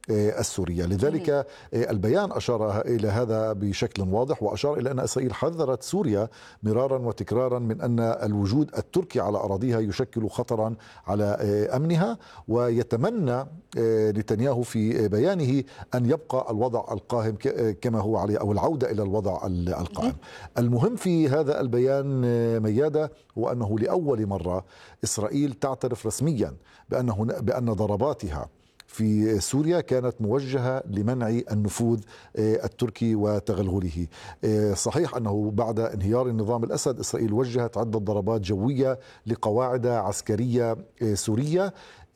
السورية. لذلك البيان أشار إلى هذا بشكل واضح، وأشار إلى أن إسرائيل حذرت سوريا مرارا وتكرارا من أن الوجود التركي على أراضيها يشكل خطرا على أمنها، ويتمنى نتنياهو في بيانه أن يبقى الوضع القائم كما هو عليه، أو العودة إلى الوضع القائم. المهم في هذا البيان ميادة هو أنه لأول مرة إسرائيل تعترف رسميا بأن ضرباتها في سوريا كانت موجهة لمنع النفوذ التركي وتغلغله. صحيح أنه بعد انهيار النظام الأسد إسرائيل وجهت عدة ضربات جوية لقواعد عسكرية سورية،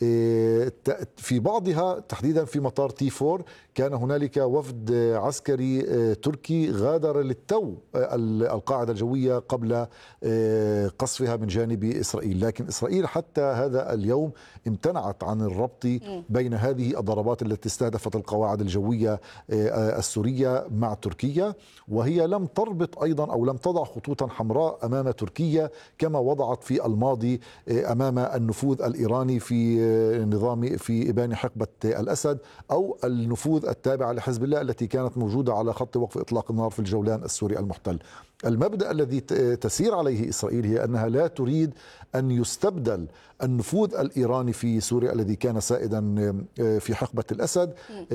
في بعضها تحديدا في مطار تي 4 كان هنالك وفد عسكري تركي غادر للتو القاعدة الجوية قبل قصفها من جانب إسرائيل، لكن إسرائيل حتى هذا اليوم امتنعت عن الربط بين هذه الضربات التي استهدفت القواعد الجوية السورية مع تركيا، وهي لم تربط أيضا أو لم تضع خطوطا حمراء أمام تركيا كما وضعت في الماضي أمام النفوذ الإيراني في نظام في إبان حقبة الأسد، أو النفوذ التابعة لحزب الله التي كانت موجودة على خط وقف إطلاق النار في الجولان السوري المحتل. المبدأ الذي تسير عليه إسرائيل هي أنها لا تريد أن يستبدل النفوذ الإيراني في سوريا الذي كان سائدا في حقبة الأسد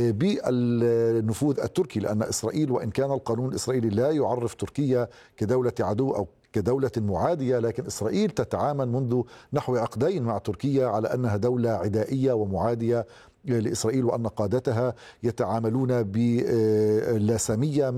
بالنفوذ التركي، لأن إسرائيل وإن كان القانون الإسرائيلي لا يعرف تركيا كدولة عدو أو كدولة معادية، لكن إسرائيل تتعامل منذ نحو عقدين مع تركيا على أنها دولة عدائية ومعادية لإسرائيل، وأن قادتها يتعاملون بلاسمية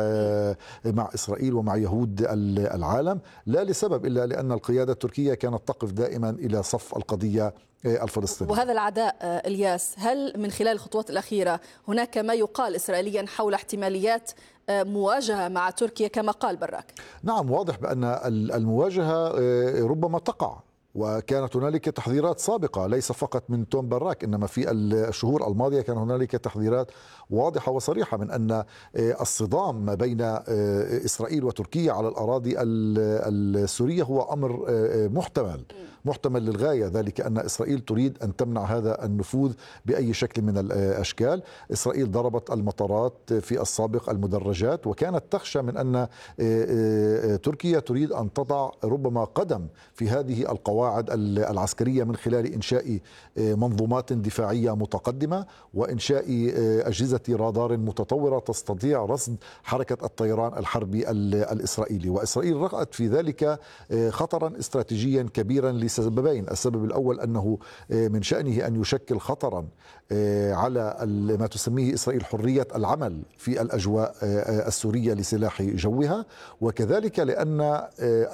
مع إسرائيل ومع يهود العالم، لا لسبب إلا لأن القيادة التركية كانت تقف دائما إلى صف القضية الفلسطينية. وهذا العداء الياس، هل من خلال الخطوات الأخيرة هناك ما يقال إسرائيليا حول احتماليات مواجهة مع تركيا كما قال براك؟ نعم، واضح بأن المواجهة ربما تقع، وكانت هنالك تحذيرات سابقة ليس فقط من توم براك، إنما في الشهور الماضية كان هنالك تحذيرات واضحة وصريحة من أن الصدام ما بين إسرائيل وتركيا على الأراضي السورية هو أمر محتمل للغاية، ذلك أن إسرائيل تريد أن تمنع هذا النفوذ بأي شكل من الأشكال. إسرائيل ضربت المطارات في السابق، المدرجات، وكانت تخشى من أن تركيا تريد أن تضع ربما قدم في هذه القواعد العسكرية من خلال إنشاء منظومات دفاعية متقدمة وإنشاء أجهزة رادار متطورة تستطيع رصد حركة الطيران الحربي الإسرائيلي. وإسرائيل رأت في ذلك خطرا استراتيجيا كبيرا لسببين: السبب الأول أنه من شأنه أن يشكل خطرا على ما تسميه إسرائيل حرية العمل في الأجواء السورية لسلاح جوها، وكذلك لأن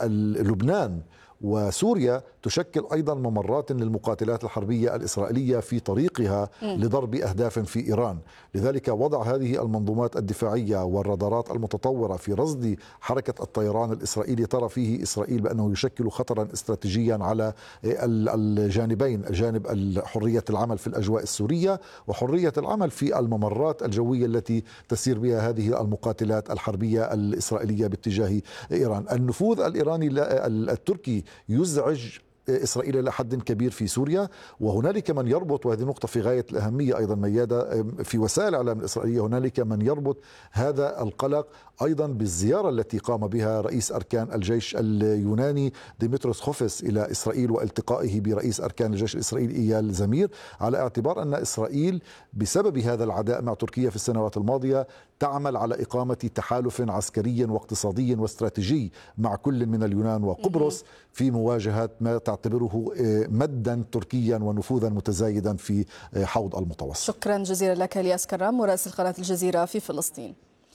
لبنان وسوريا تشكل أيضا ممرات للمقاتلات الحربية الإسرائيلية في طريقها لضرب أهداف في إيران. لذلك وضع هذه المنظومات الدفاعية والرادارات المتطورة في رصد حركة الطيران الإسرائيلي ترى فيه إسرائيل بأنه يشكل خطرا استراتيجيا على الجانبين، جانب حرية العمل في الأجواء السورية وحرية العمل في الممرات الجوية التي تسير بها هذه المقاتلات الحربية الإسرائيلية باتجاه إيران. النفوذ الإيراني التركي يزعج إسرائيل إلى حد كبير في سوريا، وهنالك من يربط، وهذه نقطة في غاية الأهمية أيضا ميادة، في وسائل الإعلام الإسرائيلية هنالك من يربط هذا القلق أيضا بالزيارة التي قام بها رئيس أركان الجيش اليوناني ديمتروس خوفس إلى إسرائيل والتقائه برئيس أركان الجيش الإسرائيلي إيال زمير، على اعتبار أن إسرائيل بسبب هذا العداء مع تركيا في السنوات الماضية تعمل على إقامة تحالف عسكري واقتصادي واستراتيجي مع كل من اليونان وقبرص في مواجهة ما تعتبره مدا تركيا ونفوذا متزايدا في حوض المتوسط. شكرا جزيلا لك الياس كرام، مراسل قناة الجزيرة في فلسطين.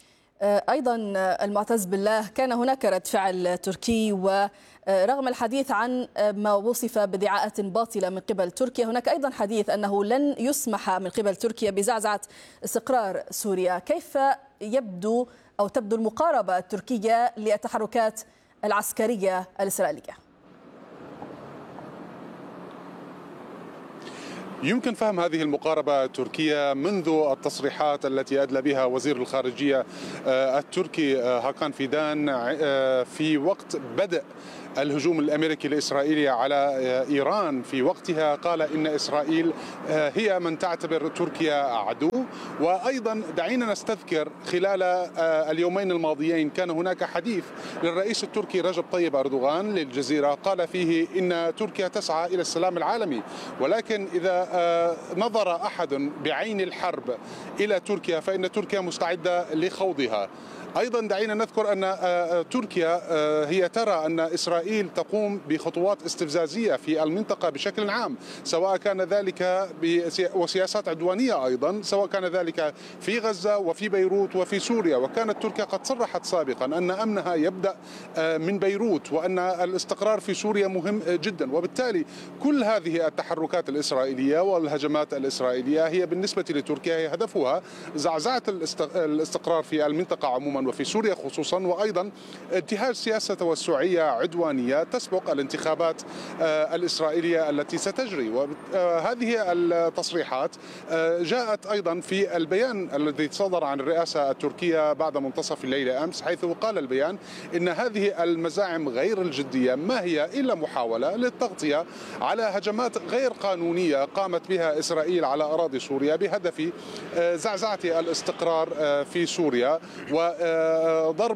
أيضا المعتز بالله، كان هناك رد فعل تركي، ورغم الحديث عن ما وصف بادعاءات باطلة من قبل تركيا، هناك أيضا حديث أنه لن يسمح من قبل تركيا بزعزعة استقرار سوريا. كيف يبدو أو تبدو المقاربة التركية للتحركات العسكرية الإسرائيلية؟ يمكن فهم هذه المقاربة التركية منذ التصريحات التي أدلى بها وزير الخارجية التركي هاكان فيدان في وقت بدء الهجوم الأمريكي الإسرائيلي على إيران في وقتها قال إن إسرائيل هي من تعتبر تركيا عدو. وأيضا دعينا نستذكر خلال اليومين الماضيين كان هناك حديث للرئيس التركي رجب طيب أردوغان للجزيرة قال فيه إن تركيا تسعى إلى السلام العالمي، ولكن إذا نظر أحد بعين الحرب إلى تركيا فإن تركيا مستعدة لخوضها. أيضا دعينا نذكر أن تركيا هي ترى أن إسرائيل تقوم بخطوات استفزازية في المنطقة بشكل عام، سواء كان ذلك وسياسات عدوانية أيضا، سواء كان ذلك في غزة وفي بيروت وفي سوريا. وكانت تركيا قد صرحت سابقا أن أمنها يبدأ من بيروت وأن الاستقرار في سوريا مهم جدا. وبالتالي كل هذه التحركات الإسرائيلية والهجمات الإسرائيلية هي بالنسبة لتركيا هي هدفها زعزعة الاستقرار في المنطقة عموما وفي سوريا خصوصا، وأيضا انتهاج سياسة توسعية عدوانية تسبق الانتخابات الإسرائيلية التي ستجري. وهذه التصريحات جاءت أيضا في البيان الذي صدر عن الرئاسة التركية بعد منتصف الليل أمس، حيث قال البيان إن هذه المزاعم غير الجدية ما هي إلا محاولة للتغطية على هجمات غير قانونية قامت بها إسرائيل على أراضي سوريا بهدف زعزعة الاستقرار في سوريا وضرب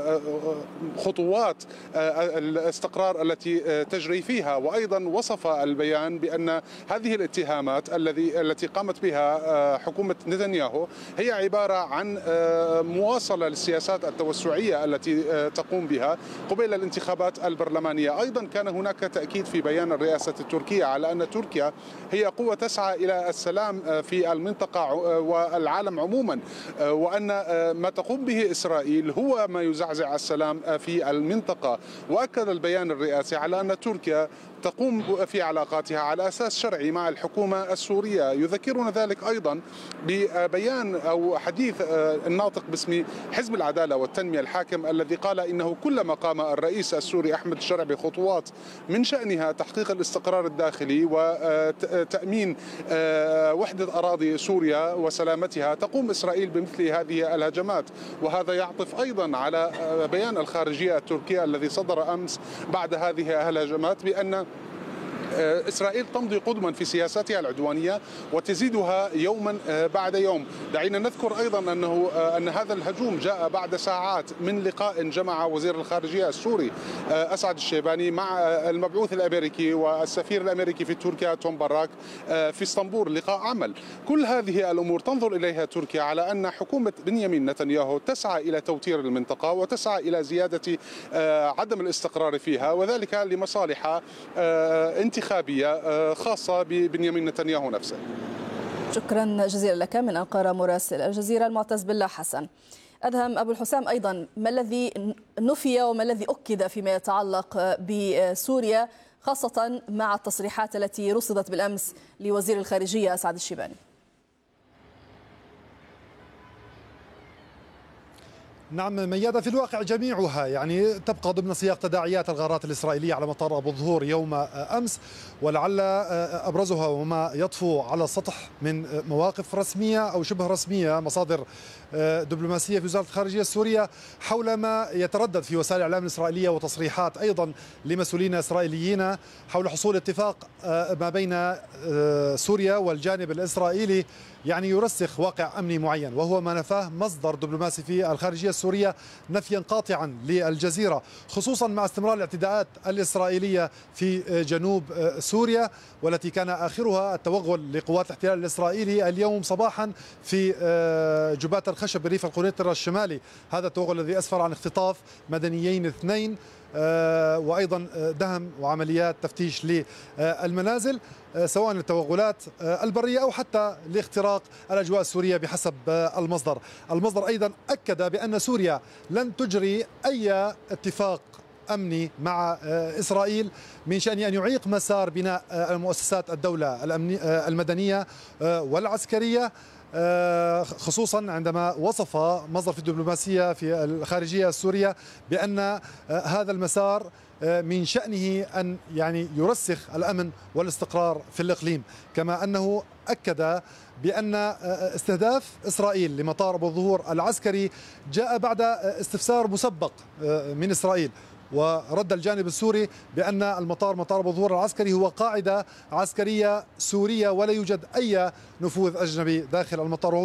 خطوات الاستقرار التي تجري فيها. وأيضا وصف البيان بأن هذه الاتهامات التي قامت بها حكومة نتنياهو هي عبارة عن مواصلة للسياسات التوسعية التي تقوم بها قبيل الانتخابات البرلمانية. أيضا كان هناك تأكيد في بيان الرئاسة التركية على أن تركيا هي قوة تسعى إلى السلام في المنطقة والعالم عموما، وأن ما تقوم به إسرائيل هو ما يزعزع السلام في المنطقة. وأكد البيان الرئاسي على أن تركيا تقوم في علاقاتها على أساس شرعي مع الحكومة السورية. يذكرنا ذلك أيضا ببيان أو حديث الناطق باسم حزب العدالة والتنمية الحاكم الذي قال إنه كلما قام الرئيس السوري أحمد الشرع بخطوات من شأنها تحقيق الاستقرار الداخلي وتأمين وحدة أراضي سوريا وسلامتها تقوم إسرائيل بمثل هذه الهجمات. وهذا يعطف أيضا على بيان الخارجية التركية الذي صدر أمس بعد هذه الهجمات بأن إسرائيل تمضي قدما في سياساتها العدوانية وتزيدها يوما بعد يوم. دعينا نذكر أيضا أن هذا الهجوم جاء بعد ساعات من لقاء جمع وزير الخارجية السوري أسعد الشيباني مع المبعوث الأمريكي والسفير الأمريكي في تركيا توم باراك في اسطنبول، لقاء عمل. كل هذه الأمور تنظر إليها تركيا على أن حكومة بنيامين نتنياهو تسعى إلى توتير المنطقة وتسعى إلى زيادة عدم الاستقرار فيها، وذلك لمصالح انتخابية خاصة ببنيامين نتنياهو نفسه. شكرا جزيلا لك من أنقرة مراسل الجزيرة المعتز بالله حسن. أدهم أبو الحسام، أيضا ما الذي نفي وما الذي أكد فيما يتعلق بسوريا خاصة مع التصريحات التي رصدت بالأمس لوزير الخارجية أسعد الشيباني؟ نعم ميادة، في الواقع جميعها يعني تبقى ضمن سياق تداعيات الغارات الإسرائيلية على مطار أبو الظهور يوم أمس، ولعل أبرزها وما يطفو على السطح من مواقف رسمية أو شبه رسمية مصادر دبلوماسية في وزارة الخارجية السورية حول ما يتردد في وسائل الإعلام الإسرائيلية وتصريحات أيضا لمسؤولين إسرائيليين حول حصول اتفاق ما بين سوريا والجانب الإسرائيلي يعني يرسخ واقع أمني معين، وهو ما نفاه مصدر دبلوماسي في الخارجية السورية نفيا قاطعا للجزيرة، خصوصا مع استمرار الاعتداءات الإسرائيلية في جنوب سوريا، والتي كان آخرها التوغل لقوات الاحتلال الإسرائيلي اليوم صباحا في جبات الخشب بريف القنيطرة الشمالي. هذا التوغل الذي أسفر عن اختطاف مدنيين 2 وأيضا دهم وعمليات تفتيش للمنازل، سواء التوغلات البرية أو حتى لاختراق الأجواء السورية بحسب المصدر أيضا أكد بأن سوريا لن تجري أي اتفاق أمني مع إسرائيل من شأن أن يعيق مسار بناء مؤسسات الدولة المدنية والعسكرية، خصوصا عندما وصف مصدر في الدبلوماسية في الخارجية السورية بأن هذا المسار من شأنه أن يعني يرسخ الأمن والاستقرار في الإقليم، كما أنه أكد بأن استهداف إسرائيل لمطار أبو الظهور العسكري جاء بعد استفسار مسبق من إسرائيل، ورد الجانب السوري بأن المطار مطار أبو ظهور العسكري هو قاعدة عسكرية سورية ولا يوجد أي نفوذ أجنبي داخل المطار.